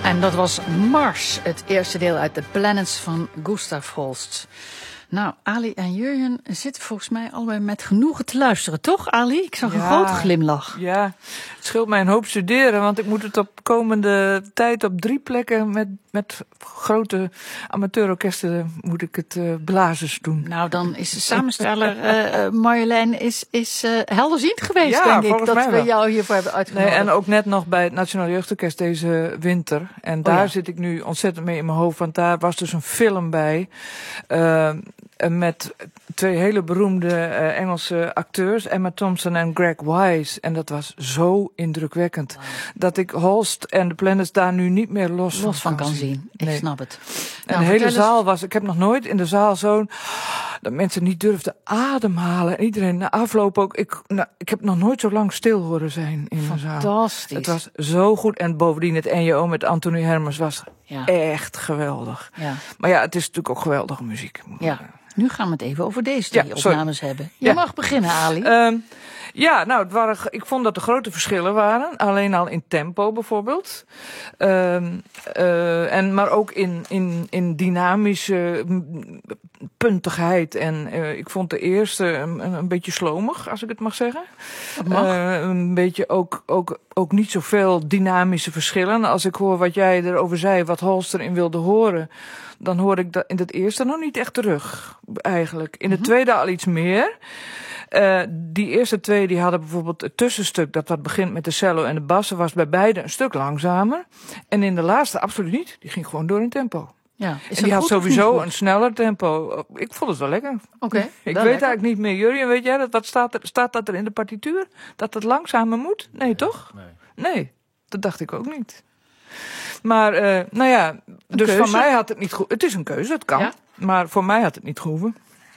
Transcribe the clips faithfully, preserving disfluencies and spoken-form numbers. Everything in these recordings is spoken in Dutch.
En dat was Mars, het eerste deel uit The Planets van Gustav Holst. Nou, Ali en Jurjen zitten volgens mij allebei met genoegen te luisteren, toch, Ali? Ik zag een Ja, grote glimlach. Ja, het scheelt mij een hoop studeren, want ik moet het op komende tijd op drie plekken met, met grote amateurorkesten moet ik het uh, blazers doen. Nou, dan is de samensteller uh, Marjolein is, is uh, helderziend geweest, Ja, denk ik, dat we wel. jou hiervoor hebben uitgenodigd. Nee, en ook net nog bij het Nationaal Jeugdorkest deze winter. En daar oh ja. zit ik nu ontzettend mee in mijn hoofd, want daar was dus een film bij uh, met twee hele beroemde uh, Engelse acteurs, Emma Thompson en Greg Wise. En dat was zo indrukwekkend wow. dat ik Holst en de Planets daar nu niet meer los, los van kan, kan zien. zien. Ik nee. snap het. En nou, de hele zaal was, ik heb nog nooit in de zaal zo'n, dat mensen niet durfden ademhalen. En iedereen na afloop ook, ik, nou, ik heb nog nooit zo lang stil horen zijn in een zaal. Fantastisch. Het was zo goed. En bovendien het N J O met Anthony Hermers was ja. echt geweldig. Ja. Maar ja, het is natuurlijk ook geweldige muziek. Ja. Nu gaan we het even over deze drie ja, opnames hebben. Je ja. mag beginnen, Ali. Um, ja, nou, het waren, ik vond dat er grote verschillen waren. Alleen al in tempo bijvoorbeeld. Um, uh, en, maar ook in, in, in dynamische puntigheid. En uh, ik vond de eerste een, een beetje slomig, als ik het mag zeggen. Dat mag. Uh, een beetje ook, ook, ook niet zoveel dynamische verschillen. Als ik hoor wat jij erover zei, wat Holst erin wilde horen, dan hoor ik dat in het eerste nog niet echt terug, eigenlijk. In het mm-hmm. tweede al iets meer. Uh, die eerste twee die hadden bijvoorbeeld het tussenstuk, dat wat begint met de cello en de bassen, was bij beide een stuk langzamer. En in de laatste absoluut niet. Die ging gewoon door in tempo. Ja, is en die had goed sowieso een sneller tempo. Ik vond het wel lekker. Oké. Okay, ik weet lekker. eigenlijk niet meer. Jurjen, weet jij dat? Wat staat er? Staat dat er in de partituur? Dat het langzamer moet? Nee, toch? Nee. Nee, dat dacht ik ook niet. Maar, uh, nou ja, een dus keuze. Van mij had het niet gehoeven. Het is een keuze, het kan. Ja? Maar voor mij had het niet gehoeven.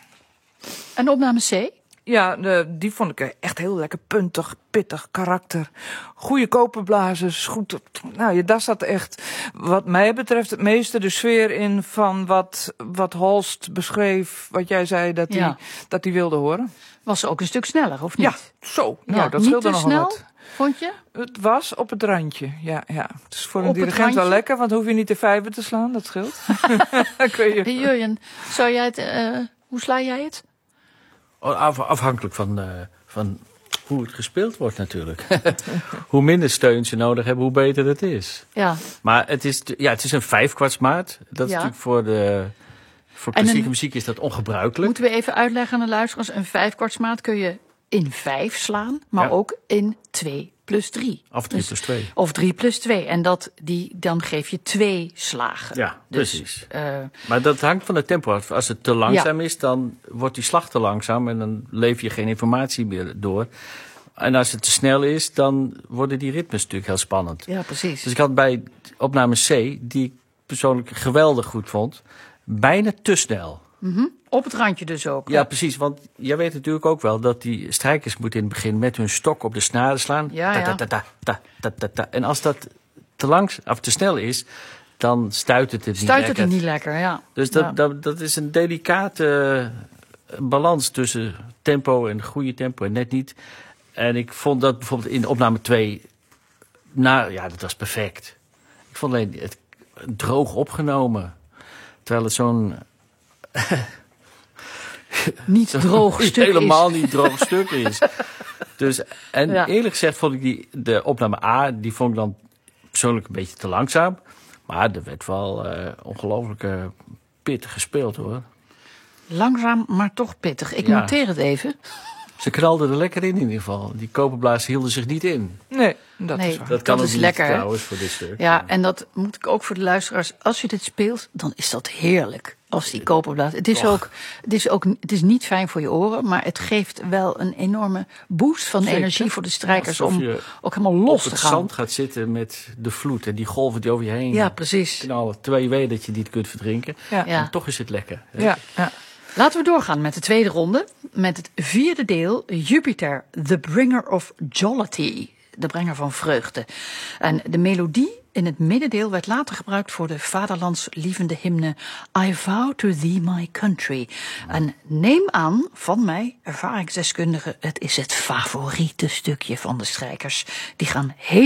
En opname C? Ja, de, die vond ik echt heel lekker puntig, pittig, karakter. Goede koperblazers, goed. Nou, ja, daar zat echt, wat mij betreft, het meeste de sfeer in van wat, wat Holst beschreef, wat jij zei dat hij ja. dat hij wilde horen. Was ze ook een stuk sneller, of niet? Ja, zo. Ja, nou, dat scheelde nog snel, wat. Vond je? Het was op het randje, ja. ja. Het is voor een op dirigent wel lekker, want dan hoef je niet de vijver te slaan, dat scheelt. Hey, Jurjen, zou jij het, uh, hoe sla jij het? Af, afhankelijk van, uh, van hoe het gespeeld wordt natuurlijk. Hoe minder steun ze nodig hebben, hoe beter het is. Ja. Maar het is, ja, het is een vijfkwartsmaat. Dat is ja. natuurlijk voor de voor klassieke een, muziek is dat ongebruikelijk. Moeten we even uitleggen aan de luisteraars. Een vijfkwartsmaat kun je in vijf slaan, maar ja. ook in twee plus drie. Of drie dus, plus twee. Of drie plus twee. En dat, die, dan geef je twee slagen. Ja, dus, precies. Uh, maar dat hangt van het tempo af. Als het te langzaam ja. is, dan wordt die slag te langzaam en dan lever je geen informatie meer door. En als het te snel is, dan worden die ritmes natuurlijk heel spannend. Ja, precies. Dus ik had bij opname C, die ik persoonlijk geweldig goed vond, bijna te snel. Mm-hmm. Op het randje dus ook. Ja, precies. Want jij weet natuurlijk ook wel dat die strijkers moeten in het begin met hun stok op de snaren slaan. Ja, ja. Ta, ta, ta, ta, ta, ta, ta. En als dat te lang of te snel is, dan stuit het het niet stuit lekker. Stuit het niet lekker, ja. Dus dat, ja. dat, dat is een delicate balans tussen tempo en goede tempo en net niet. En ik vond dat bijvoorbeeld in opname twee, nou ja, dat was perfect. Ik vond alleen het droog opgenomen. Terwijl het zo'n niet droog stuk helemaal is. niet droog stuk is. Dus, en ja. eerlijk gezegd vond ik die, de opname A, die vond ik dan persoonlijk een beetje te langzaam. Maar er werd wel uh, ongelooflijk uh, pittig gespeeld, hoor. Langzaam, maar toch pittig. Ik ja. noteer het even. Ze knalden er lekker in in ieder geval. Die koperblazen hielden zich niet in. Nee, dat nee, is waar. Dat kan dat ook is niet lekker, trouwens voor dit stuk. Ja, ja, en dat moet ik ook voor de luisteraars. Als je dit speelt, dan is dat heerlijk. Als die koperblazen. Het is ook, het is ook, het is niet fijn voor je oren, maar het geeft wel een enorme boost van Zeker. energie voor de strijkers om ook helemaal los te gaan. Op het zand gaat zitten met de vloed en die golven die over je heen ja, precies. knallen. Terwijl je weet dat je niet kunt verdrinken. Ja. En toch is het lekker. Ja, ja. Laten we doorgaan met de tweede ronde. Met het vierde deel, Jupiter, the bringer of jollity. De brenger van vreugde. En de melodie in het middendeel werd later gebruikt voor de vaderlandslievende hymne I vow to thee my country. En neem aan van mij, ervaringsdeskundige, het is het favoriete stukje van de strijkers. Die gaan heel